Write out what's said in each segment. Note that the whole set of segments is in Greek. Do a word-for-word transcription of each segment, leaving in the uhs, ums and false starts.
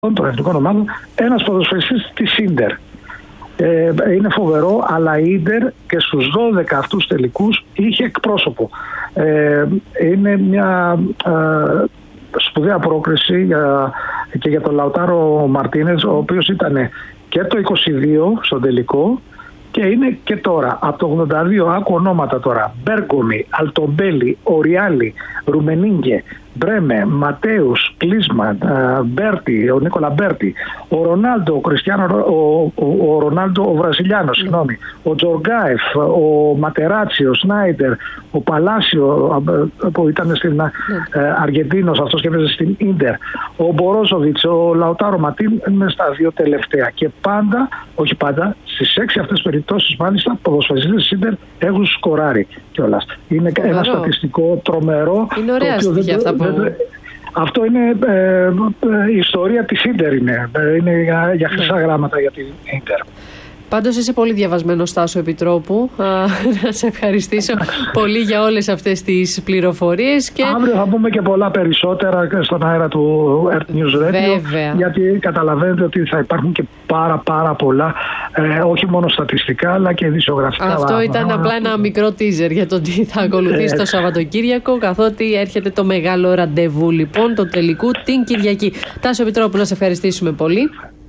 των εθνικών ομάδων, ένας ποδοσφαιριστής της Ίντερ. Ε, είναι φοβερό, αλλά η Ίντερ και στους δώδεκα αυτούς τελικούς είχε εκπρόσωπο. Ε, είναι μια ε, σπουδαία πρόκριση για, και για τον Λαουτάρο Μαρτίνες, ο οποίος ήταν και το είκοσι δύο στον τελικό και είναι και τώρα. Από το ογδόντα δύο, άκου ονόματα τώρα: Μπέργκομι, Αλτομπέλη, Οριάλη, Ρουμενίγκε, Μπρέμε, Ματέους, Κλίσμαν, Μπέρτι, ο Νίκολα Μπέρτι, ο Ρονάλντο, ο Κριστιάνο, ο, ο, ο Ρονάλντο, ο Βραζιλιάνος, mm. συγγνώμη, ο Τζοργκάεφ, ο Ματεράτσι, ο Σνάιντερ, ο Παλάσιο που ήταν στην mm. Αργεντίνος, αυτός και έπαιζε στην Ίντερ, ο Μπορόζοβιτς, ο Λαουτάρο Ματίν, είναι στα δύο τελευταία. Και πάντα, όχι πάντα, στις έξι αυτές περιπτώσεις μάλιστα, ποδοσφαιριστές της Ίντερ έχουν σκοράρει κιόλας. Είναι Φοβερό. Ένα στατιστικό τρομερό. Είναι ωραία στοιχεία αυτά. Αυτό είναι ε, ε, η ιστορία της Ίντερ, είναι, είναι για, για χρυσά ναι. γράμματα για την Ίντερ. Πάντως είσαι πολύ διαβασμένος, Τάσο Επιτρόπου. Να σε ευχαριστήσω πολύ για όλες αυτές τις πληροφορίες. Και... αύριο θα πούμε και πολλά περισσότερα στον αέρα του Earth News Radio. Βέβαια. Γιατί καταλαβαίνετε ότι θα υπάρχουν και πάρα πάρα πολλά, ε, όχι μόνο στατιστικά αλλά και ειδησιογραφικά. Αυτό βάμα. ήταν απλά ένα μικρό teaser για το τι θα ακολουθήσει ε, το Σαββατοκύριακο, καθότι έρχεται το μεγάλο ραντεβού λοιπόν το τελικού την Κυριακή. Τάσο Επιτρόπου, να σε ευχαριστήσουμε πολύ.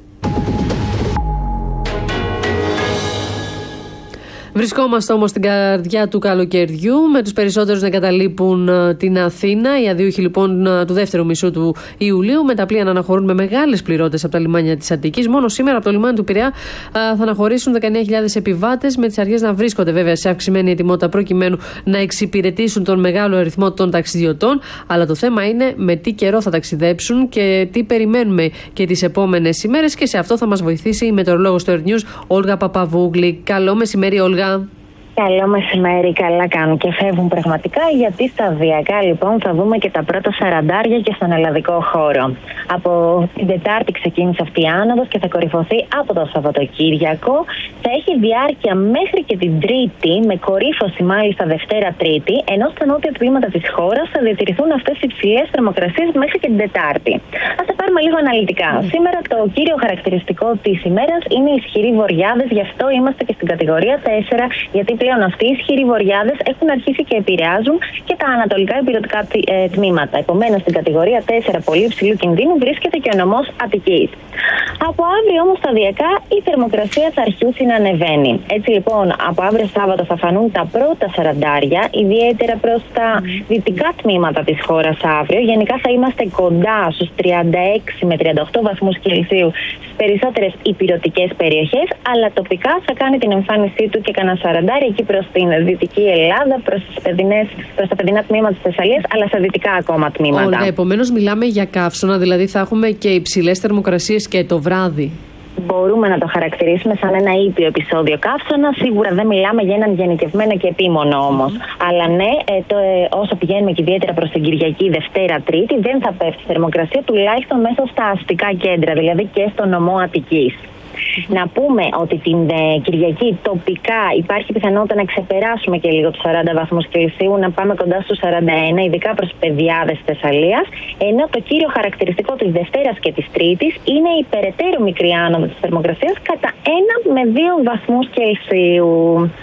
Βρισκόμαστε όμως στην καρδιά του καλοκαιριού, με τους περισσότερους να εγκαταλείπουν την Αθήνα. Οι αδιούχοι λοιπόν του δεύτερου μισού του Ιουλίου, με τα πλοία να αναχωρούν με μεγάλες πληρότητες από τα λιμάνια της Αττικής. Μόνο σήμερα από το λιμάνι του Πειραιά θα αναχωρήσουν δεκαεννιά χιλιάδες επιβάτες, με τις αρχές να βρίσκονται βέβαια σε αυξημένη ετοιμότητα προκειμένου να εξυπηρετήσουν τον μεγάλο αριθμό των ταξιδιωτών. Αλλά το θέμα είναι με τι καιρό θα ταξιδέψουν και τι περιμένουμε και τις επόμενες ημέρες. Και σε αυτό θα μας βοηθήσει η μετεωρολόγος του Earth News, Όλγα Παπαβούγλη. Καλό μεσημέρι, Όλγα. Καλό μεσημέρι, καλά κάνουν και φεύγουν πραγματικά, γιατί σταδιακά λοιπόν θα δούμε και τα πρώτα σαραντάρια και στον ελλαδικό χώρο. Από την Τετάρτη ξεκίνησε αυτή η άνοδος και θα κορυφωθεί από το Σαββατοκύριακο. Θα έχει διάρκεια μέχρι και την Τρίτη, με κορύφωση μάλιστα Δευτέρα Τρίτη, ενώ στα νότια τμήματα της χώρας θα διατηρηθούν αυτές οι υψηλές θερμοκρασίες μέχρι και την Τετάρτη. Ας τα πάρουμε λίγο αναλυτικά. Mm. Σήμερα το κύριο χαρακτηριστικό της ημέρας είναι οι ισχυροί βοριάδες, γι' αυτό είμαστε και στην κατηγορία τέσσερα, γιατί πλέον αυτοί οι ισχυροί βοριάδες έχουν αρχίσει και επηρεάζουν και τα ανατολικά υπηρετικά ε, τμήματα. Επομένως, στην κατηγορία τέσσερα πολύ υψηλού κινδύνου βρίσκεται και ο νομός Αττικής. Από αύριο όμως σταδιακά η θερμοκρασία θα αρχίσει να ανεβαίνει. Έτσι λοιπόν, από αύριο Σάββατο θα φανούν τα πρώτα σαραντάρια, ιδιαίτερα προς τα δυτικά τμήματα της χώρας αύριο. Γενικά θα είμαστε κοντά στους τριάντα έξι με τριάντα οκτώ βαθμούς Κελσίου στις περισσότερες υπηρετικές περιοχές, αλλά τοπικά θα κάνει την εμφάνισή του και κανένα σαραντάρι εκεί προς την Δυτική Ελλάδα, προς, τις παιδινές, προς τα παιδινά τμήματα της Θεσσαλίας, αλλά στα δυτικά ακόμα τμήματα. Όλα, επομένως μιλάμε για καύσωνα, δηλαδή θα έχουμε και υψηλές θερμοκρασίες και το βράδυ. Μπορούμε να το χαρακτηρίσουμε σαν ένα ήπιο επεισόδιο καύσωνα. Σίγουρα δεν μιλάμε για έναν γενικευμένο και επίμονο όμως. Mm. Αλλά ναι, ε, το, ε, όσο πηγαίνουμε και ιδιαίτερα προς την Κυριακή, Δευτέρα, Τρίτη, δεν θα πέφτει η θερμοκρασία, τουλάχιστον μέσα στα αστικά κέντρα, δηλαδή και στο νομό Αττικής. Mm-hmm. Να πούμε ότι την ε, Κυριακή τοπικά υπάρχει πιθανότητα να ξεπεράσουμε και λίγο τους σαράντα βαθμούς Κελσίου, να πάμε κοντά στους σαράντα ένα, ειδικά προς παιδιάδες της Θεσσαλίας. Ενώ το κύριο χαρακτηριστικό της Δευτέρας και της Τρίτης είναι η περαιτέρω μικρή άνοδο της θερμοκρασίας κατά ένα με δύο βαθμούς Κελσίου.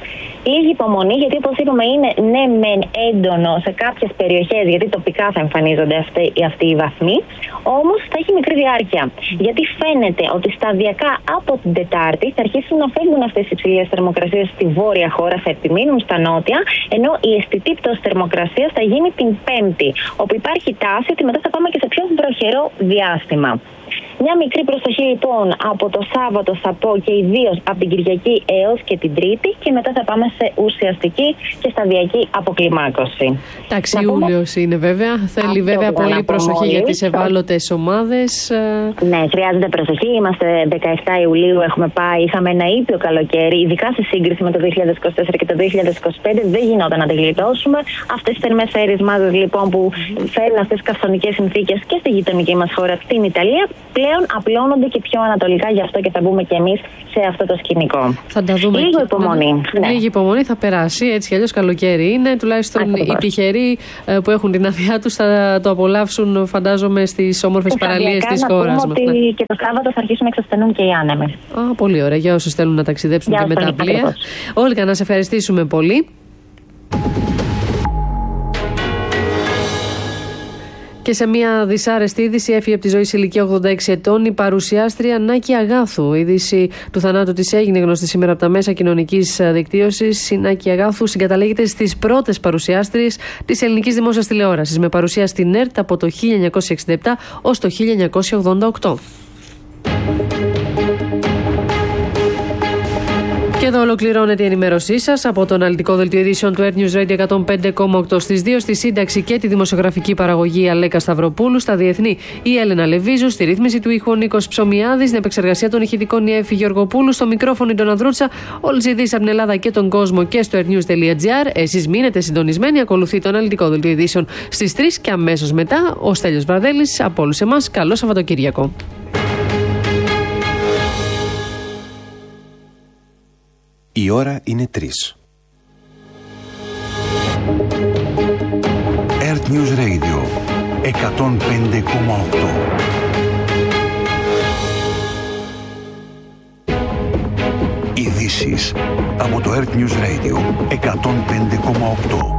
Λίγη υπομονή, γιατί όπως είπαμε είναι ναι μεν έντονο σε κάποιες περιοχές, γιατί τοπικά θα εμφανίζονται αυτοί, αυτοί οι βαθμοί, όμως θα έχει μικρή διάρκεια. Γιατί φαίνεται ότι σταδιακά από την Τετάρτη θα αρχίσουν να φεύγουν αυτές οι υψηλές θερμοκρασίες στη βόρεια χώρα, θα επιμείνουν στα νότια, ενώ η αισθητή πτώση θερμοκρασίας θα γίνει την Πέμπτη, όπου υπάρχει τάση ότι μετά θα πάμε και σε πιο βροχερό διάστημα. Μια μικρή προσοχή λοιπόν από το Σάββατο θα πω, και ιδίως από την Κυριακή έως και την Τρίτη, και μετά θα πάμε σε ουσιαστική και σταδιακή αποκλιμάκωση. Εντάξει, Ιούλιος είναι βέβαια. Θέλει βέβαια πολύ προσοχή για τις ευάλωτες ομάδες. Ναι, χρειάζεται προσοχή. Είμαστε δεκαεφτά Ιουλίου, έχουμε πάει, είχαμε ένα ήπιο καλοκαίρι, ειδικά σε σύγκριση με το δύο χιλιάδες είκοσι τέσσερα και το δύο χιλιάδες είκοσι πέντε. Δεν γινόταν να τη γλιτώσουμε. Αυτές τις θερμές αέριες μάζες λοιπόν που φέρνουν αυτές τις καυσονικές συνθήκες και στη γειτονική μας χώρα, την Ιταλία, πλέον πλέον απλώνονται και πιο ανατολικά, γι' αυτό και θα μπούμε κι εμείς σε αυτό το σκηνικό. Θα τα δούμε. Λίγο υπομονή. Ναι. Λίγη υπομονή θα περάσει, έτσι κι αλλιώς καλοκαίρι είναι. Τουλάχιστον ακριβώς. Οι τυχεροί που έχουν την άδειά τους θα το απολαύσουν, φαντάζομαι, στις όμορφες παραλίες της χώρας μας. Ότι ναι. Και το Σάββατο θα αρχίσουν να εξασθενούν και οι άνεμοι. Α, πολύ ωραία. Για όσους θέλουν να ταξιδέψουν για και με τα πλοία. Όλγα, να σε ευχαριστήσουμε πολύ. Και σε μια δυσάρεστη είδηση έφυγε από τη ζωή σε ηλικία ογδόντα έξι ετών η παρουσιάστρια Νάκη Αγάθου. Η είδηση του θανάτου της έγινε γνωστή σήμερα από τα μέσα κοινωνικής δικτύωσης. Η Νάκη Αγάθου συγκαταλέγεται στις πρώτες παρουσιάστριες της ελληνικής δημόσιας τηλεόρασης, με παρουσία στην ΕΡΤ από το χίλια εννιακόσια εξήντα επτά ως το χίλια εννιακόσια ογδόντα οκτώ. Και εδώ ολοκληρώνεται η ενημέρωσή σας από το αναλυτικό δελτίο ειδήσεων του Earth News Radio εκατόν πέντε κόμμα οκτώ. Στις δύο στη σύνταξη και τη δημοσιογραφική παραγωγή Αλέκα Σταυροπούλου, στα διεθνή η Έλενα Λεβίζου, στη ρύθμιση του ήχου Νίκος Ψωμιάδης, στην επεξεργασία των ηχητικών η Εύη Γεωργοπούλου, στο μικρόφωνο η Ντόνα Δρούτσα, όλες οι ειδήσεις από την Ελλάδα και τον κόσμο και στο earthnews.gr. Εσείς μείνετε συντονισμένοι, ακολουθεί το αναλυτικό δελτίο ειδήσεων στις τρεις και αμέσως μετά ο Στέλιος Βραδέλης. Από όλους εμάς, καλό Σαββατοκύριακο. Η ώρα είναι τρεις. Earth News Radio εκατόν πέντε κόμμα οκτώ. Ειδήσεις από το Earth News Radio εκατόν πέντε κόμμα οκτώ.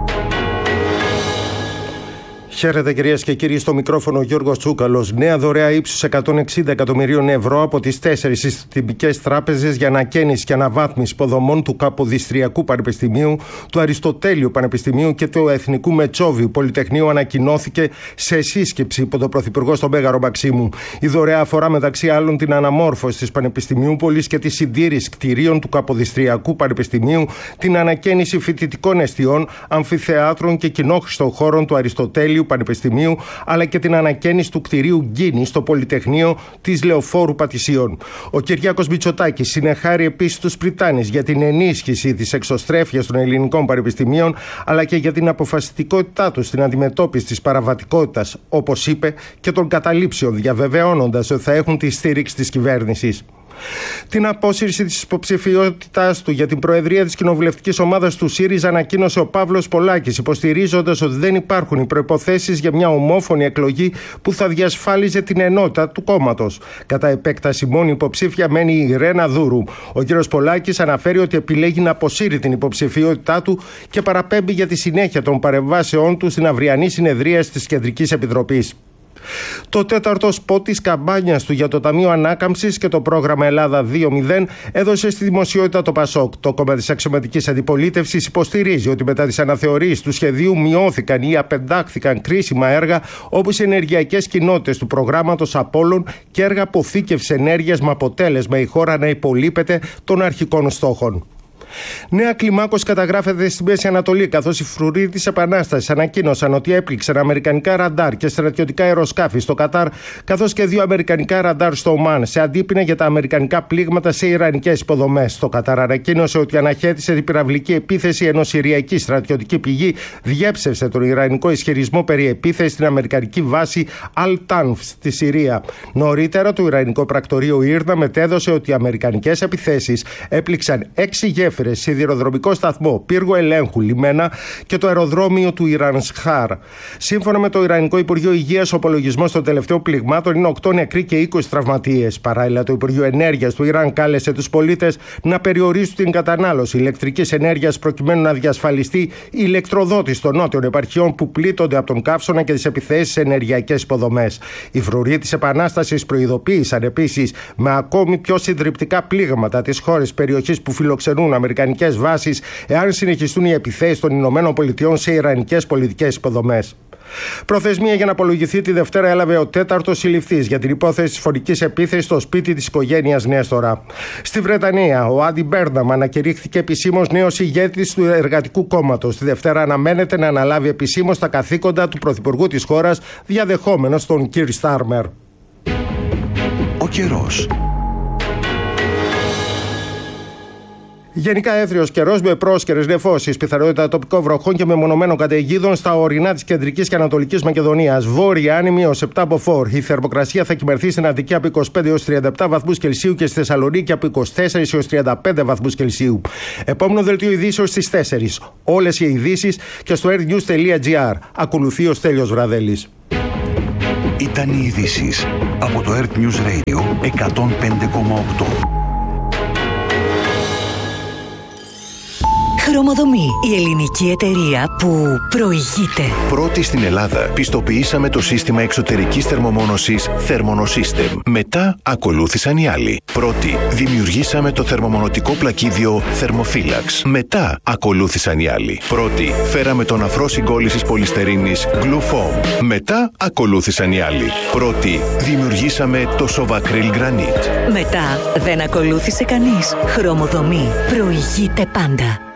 Χαίρετε κυρίες και κύριοι, στο μικρόφωνο Γιώργος Τσούκαλος. Νέα δωρεά ύψους εκατόν εξήντα εκατομμυρίων ευρώ από τις τέσσερις συστημικές τράπεζες για ανακαίνιση και αναβάθμιση υποδομών του Καποδιστριακού Πανεπιστημίου, του Αριστοτέλειου Πανεπιστημίου και του Εθνικού Μετσόβιου Πολυτεχνείου ανακοινώθηκε σε σύσκεψη υπό τον Πρωθυπουργό στον Μέγαρο Μαξίμου. Η δωρεά αφορά μεταξύ άλλων την αναμόρφωση της Πανεπιστημιούπολης και τη συντήρηση κτηρίων του Καποδιστριακού Πανεπιστημίου, την ανακαίνιση φοιτητικών εστιών, αμφιθεάτρων και κοινόχρηστων χώρων του Αριστοτέλειου Πανεπιστημίου, αλλά και την ανακαίνιση του κτηρίου Γκίνη στο Πολυτεχνείο της Λεωφόρου Πατησίων. Ο Κυριάκος Μητσοτάκης συνεχάρει επίσης τους Πριτάνης για την ενίσχυση της εξωστρέφειας των ελληνικών πανεπιστημίων, αλλά και για την αποφασιστικότητά τους στην αντιμετώπιση της παραβατικότητας, όπως είπε, και των καταλήψεων, διαβεβαιώνοντας ότι θα έχουν τη στήριξη της κυβέρνησης. Την απόσυρση της υποψηφιότητάς του για την προεδρία της κοινοβουλευτικής ομάδας του ΣΥΡΙΖΑ ανακοίνωσε ο Παύλος Πολάκης, υποστηρίζοντας ότι δεν υπάρχουν οι προϋποθέσεις για μια ομόφωνη εκλογή που θα διασφάλιζε την ενότητα του κόμματος. Κατά επέκταση, μόνη υποψήφια μένει η Ρένα Δούρου. Ο κ. Πολάκης αναφέρει ότι επιλέγει να αποσύρει την υποψηφιότητά του και παραπέμπει για τη συνέχεια των παρεμβάσεών του στην αυριανή συνεδρίαση της Κεντρικής Επιτροπής. Το τέταρτο σποτ της καμπάνιας του για το Ταμείο Ανάκαμψης και το πρόγραμμα Ελλάδα δύο μηδέν έδωσε στη δημοσιότητα το Πασόκ. Το κόμμα της αξιωματικής αντιπολίτευσης υποστηρίζει ότι μετά τις αναθεωρήσεις του σχεδίου μειώθηκαν ή απεντάχθηκαν κρίσιμα έργα όπως οι ενεργειακές κοινότητες του προγράμματος Απόλλων και έργα αποθήκευσης ενέργειας, με αποτέλεσμα η χώρα να υπολείπεται των αρχικών στόχων. Νέα κλιμάκωση καταγράφεται στη Μέση Ανατολή, καθώς οι φρουροί της Επανάστασης ανακοίνωσαν ότι έπληξαν αμερικανικά ραντάρ και στρατιωτικά αεροσκάφη στο Κατάρ, καθώς και δύο αμερικανικά ραντάρ στο Ομάν, σε αντίπεινα για τα αμερικανικά πλήγματα σε ιρανικές υποδομές. Το Κατάρ ανακοίνωσε ότι αναχέτησε την πυραυλική επίθεση, ενώ συριακή στρατιωτική πηγή διέψευσε τον ιρανικό ισχυρισμό περί επίθεση στην αμερικανική βάση Al-Tanf στη Συρία. Νωρίτερα, το ιρανικό πρακτορείο Ήρνα μετέδωσε ότι οι αμερικανικές επιθέσεις έπληξαν έξι γέφυρες, σιδηροδρομικό σταθμό, πύργο ελέγχου, λιμένα και το αεροδρόμιο του Ιρανσχάρ. Σύμφωνα με το Ιρανικό Υπουργείο Υγείας, ο απολογισμός των τελευταίων πληγμάτων είναι οκτώ νεκροί και είκοσι τραυματίες. Παράλληλα, το Υπουργείο Ενέργειας του Ιράν κάλεσε τους πολίτες να περιορίσουν την κατανάλωση ηλεκτρικής ενέργειας προκειμένου να διασφαλιστεί η ηλεκτροδότηση των νότιων επαρχιών που πλήττονται από τον καύσωνα και τις επιθέσεις σε ενεργειακές υποδομές. Οι φρουροί της Επανάστασης προειδοποίησαν επίσης με ακόμη πιο συντριπτικά πλήγματα τις χώρες περιοχής που φιλοξενούν αμερικανικές βάσεις εάν συνεχιστούν οι επιθέσεις των Ηνωμένων Πολιτειών σε ιρανικές πολιτικές υποδομές. Προθεσμία για να απολογηθεί τη Δευτέρα έλαβε ο τέταρτος συλληφθής για την υπόθεση της φωνικής επίθεσης στο σπίτι της οικογένειας Νέστορα. Στη Βρετανία, ο Άντι Μπέρναμ ανακηρύχθηκε επισήμως νέος ηγέτης του Εργατικού Κόμματος. Τη Δευτέρα αναμένεται να αναλάβει επισήμως τα καθήκοντα του Πρωθυπουργού της χώρας, διαδεχόμενος τον Κίρ Στάρμερ. Ο καιρός. Γενικά έθριος καιρός με πρόσκαιρες νεφώσεις, πιθανότητα τοπικών βροχών και μεμονωμένων καταιγίδων στα ορεινά της κεντρικής και ανατολικής Μακεδονίας. Βόρεια άνεμη έως επτά από φορ. Η θερμοκρασία θα κυμερθεί στην Αττική από είκοσι πέντε έως τριάντα επτά βαθμούς Κελσίου και στη Θεσσαλονίκη από είκοσι τέσσερα έως τριάντα πέντε βαθμούς Κελσίου. Επόμενο δελτίο ειδήσεων στις τέσσερις. Όλες οι ειδήσεις και στο airnews τελεία gr. Ακολουθεί ο Στέλιος Βραδέλης. Ήταν οι ειδήσεις από το Earth News Radio εκατόν πέντε κόμμα οκτώ. Χρωμοδομή, η ελληνική εταιρεία που προηγείται. Πρώτη στην Ελλάδα πιστοποιήσαμε το σύστημα εξωτερικής θερμομόνωσης Thermonosystem. Μετά ακολούθησαν οι άλλοι. Πρώτη δημιουργήσαμε το θερμομονωτικό πλακίδιο Thermophilax. Μετά ακολούθησαν οι άλλοι. Πρώτη φέραμε τον αφρό συγκόλλησης πολυστερίνης Glufoam. Μετά ακολούθησαν οι άλλοι. Πρώτη δημιουργήσαμε το Sovacryl Granite. Μετά δεν ακολούθησε κανείς. Χρωμοδομή προηγείται πάντα.